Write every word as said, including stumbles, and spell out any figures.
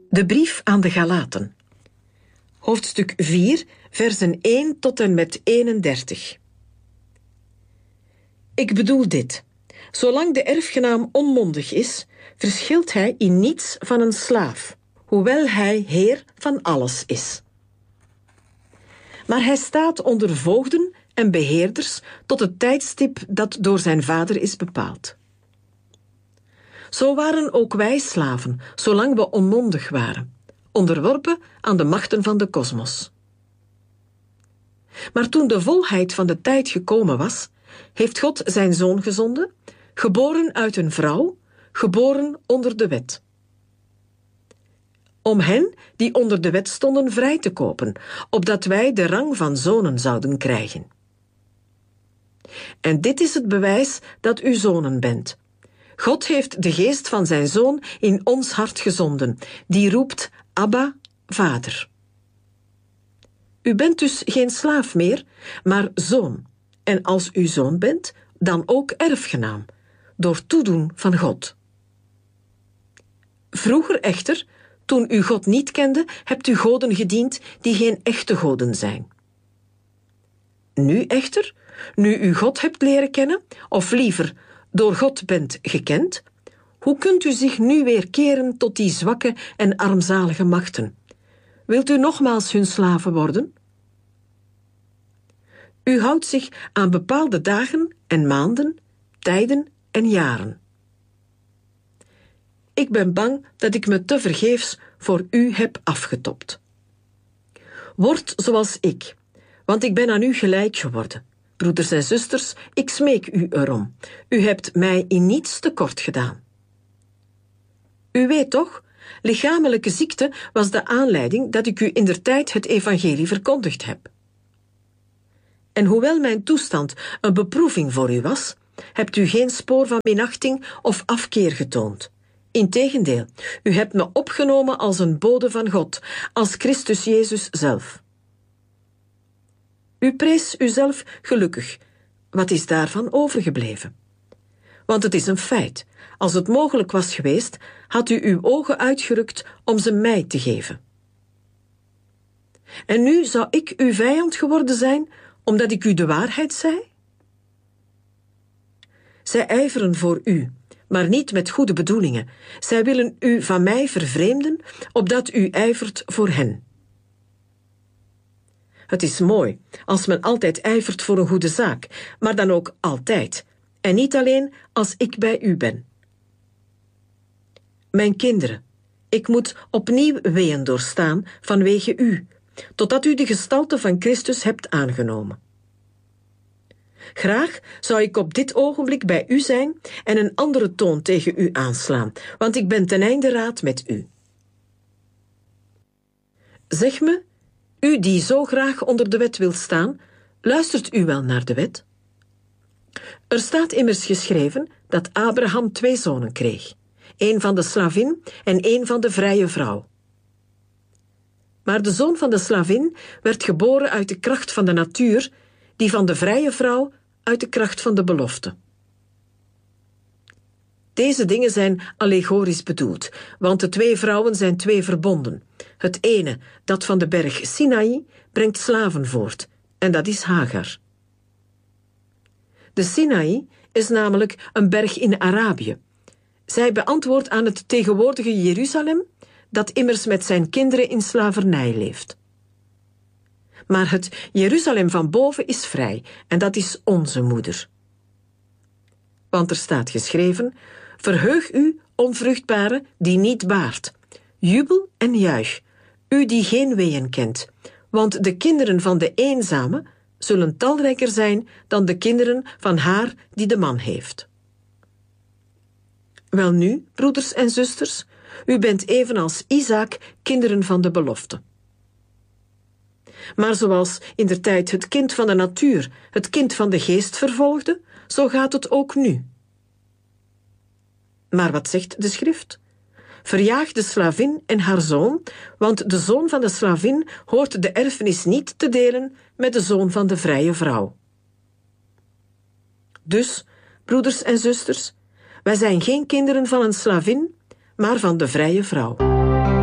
De brief aan de Galaten. Hoofdstuk vier, versen één tot en met eenendertig. Ik bedoel dit. Zolang de erfgenaam onmondig is, verschilt hij in niets van een slaaf, hoewel hij heer van alles is. Maar hij staat onder voogden en beheerders tot het tijdstip dat door zijn vader is bepaald. Zo waren ook wij slaven, zolang we onmondig waren, onderworpen aan de machten van de kosmos. Maar toen de volheid van de tijd gekomen was, heeft God zijn zoon gezonden, geboren uit een vrouw, geboren onder de wet. Om hen die onder de wet stonden vrij te kopen, opdat wij de rang van zonen zouden krijgen. En dit is het bewijs dat u zonen bent. God heeft de geest van zijn zoon in ons hart gezonden, die roept, Abba, Vader. U bent dus geen slaaf meer, maar zoon. En als u zoon bent, dan ook erfgenaam, door toedoen van God. Vroeger echter, toen u God niet kende, hebt u goden gediend die geen echte goden zijn. Nu echter, nu u God hebt leren kennen, of liever, door God bent gekend, hoe kunt u zich nu weer keren tot die zwakke en armzalige machten? Wilt u nogmaals hun slaven worden? U houdt zich aan bepaalde dagen en maanden, tijden en jaren. Ik ben bang dat ik me tevergeefs voor u heb afgetopt. Word zoals ik, want ik ben aan u gelijk geworden. Broeders en zusters, ik smeek u erom. U hebt mij in niets tekort gedaan. U weet toch, lichamelijke ziekte was de aanleiding dat ik u indertijd het evangelie verkondigd heb. En hoewel mijn toestand een beproeving voor u was, hebt u geen spoor van minachting of afkeer getoond. Integendeel, u hebt me opgenomen als een bode van God, als Christus Jezus zelf. U prees uzelf gelukkig. Wat is daarvan overgebleven? Want het is een feit. Als het mogelijk was geweest, had u uw ogen uitgerukt om ze mij te geven. En nu zou ik uw vijand geworden zijn, omdat ik u de waarheid zei? Zij ijveren voor u, maar niet met goede bedoelingen. Zij willen u van mij vervreemden, opdat u ijvert voor hen. Het is mooi als men altijd ijvert voor een goede zaak, maar dan ook altijd, en niet alleen als ik bij u ben. Mijn kinderen, ik moet opnieuw weeën doorstaan vanwege u, totdat u de gestalte van Christus hebt aangenomen. Graag zou ik op dit ogenblik bij u zijn en een andere toon tegen u aanslaan, want ik ben ten einde raad met u. Zeg me, u die zo graag onder de wet wilt staan, luistert u wel naar de wet? Er staat immers geschreven dat Abraham twee zonen kreeg, één van de slavin en één van de vrije vrouw. Maar de zoon van de slavin werd geboren uit de kracht van de natuur, die van de vrije vrouw uit de kracht van de belofte. Deze dingen zijn allegorisch bedoeld, want de twee vrouwen zijn twee verbonden. Het ene, dat van de berg Sinaï, brengt slaven voort, en dat is Hagar. De Sinaï is namelijk een berg in Arabië. Zij beantwoordt aan het tegenwoordige Jeruzalem, dat immers met zijn kinderen in slavernij leeft. Maar het Jeruzalem van boven is vrij, en dat is onze moeder. Want er staat geschreven, verheug u, onvruchtbare, die niet baart. Jubel en juich, u die geen weeën kent, want de kinderen van de eenzame zullen talrijker zijn dan de kinderen van haar die de man heeft. Welnu, broeders en zusters, u bent evenals Isaak kinderen van de belofte. Maar zoals indertijd het kind van de natuur het kind van de geest vervolgde, zo gaat het ook nu. Maar wat zegt de schrift? Verjaag de slavin en haar zoon, want de zoon van de slavin hoort de erfenis niet te delen met de zoon van de vrije vrouw. Dus, broeders en zusters, wij zijn geen kinderen van een slavin, maar van de vrije vrouw.